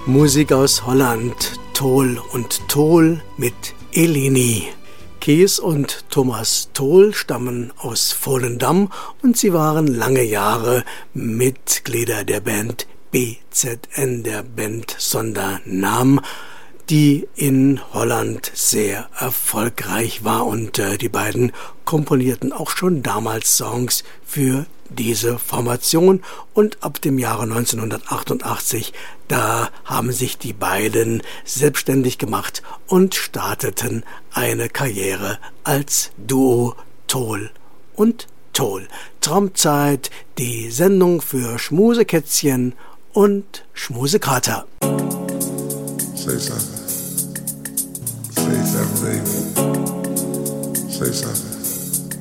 Musik aus Holland, Tol und Tol mit Eleni. Kees und Thomas Tol stammen aus Volendam und sie waren lange Jahre Mitglieder der Band BZN, der Band Sondernamen, die in Holland sehr erfolgreich war, und die beiden komponierten auch schon damals Songs für diese Formation, und ab dem Jahre 1988, da haben sich die beiden selbstständig gemacht und starteten eine Karriere als Duo Tol und Tol. Traumzeit, die Sendung für Schmusekätzchen und Schmusekater. Say something. Say something, baby. Say something.